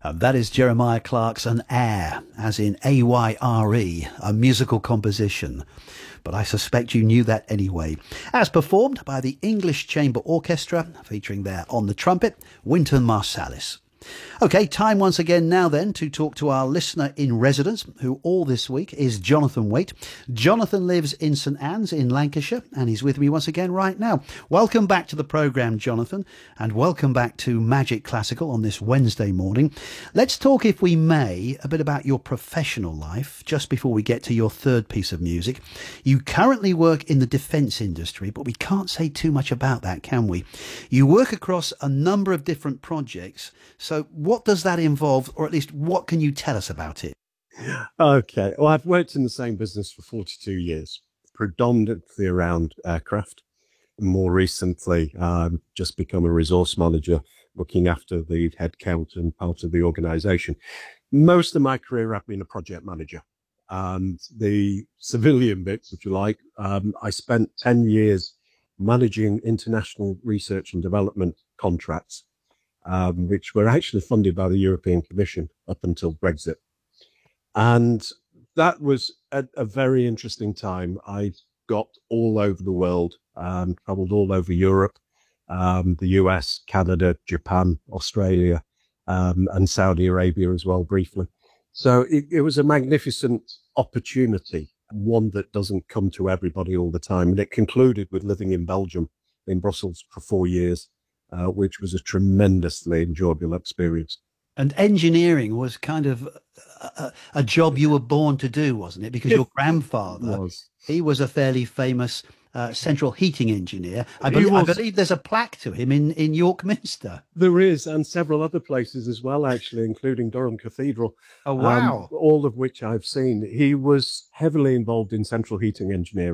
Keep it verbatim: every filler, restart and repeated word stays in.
And that is Jeremiah Clarkson Air, as in A Y R E, a musical composition. But I suspect you knew that anyway. As performed by the English Chamber Orchestra, featuring there on the trumpet, Wynton Marsalis. OK, time once again now then to talk to our listener in residence, who all this week is Jonathan Waite. Jonathan lives in St Anne's in Lancashire, and he's with me once again right now. Welcome back to the programme, Jonathan, and welcome back to Magic Classical on this Wednesday morning. Let's talk, if we may, a bit about your professional life, just before we get to your third piece of music. You currently work in the defence industry, but we can't say too much about that, can we? You work across a number of different projects, so what does that involve, or at least what can you tell us about it? Okay, well, I've worked in the same business for forty-two years, predominantly around aircraft. More recently, I've um, just become a resource manager, looking after the headcount and part of the organisation. Most of my career, I've been a project manager. And the civilian bits, if you like, um, I spent ten years managing international research and development contracts, Um, which were actually funded by the European Commission up until Brexit. And that was a, a very interesting time. I got all over the world, um, traveled all over Europe, um, the U S, Canada, Japan, Australia, um, and Saudi Arabia as well, briefly. So it, it was a magnificent opportunity, one that doesn't come to everybody all the time. And it concluded with living in Belgium, in Brussels, for four years. Uh, which was a tremendously enjoyable experience. And engineering was kind of a, a job you were born to do, wasn't it? Because your grandfather, was. he was a fairly famous uh, central heating engineer. I, be- was, I believe there's a plaque to him in, in York Minster. There is, and several other places as well, actually, including Durham Cathedral. Oh, wow. Um, all of which I've seen. He was heavily involved in central heating engineering.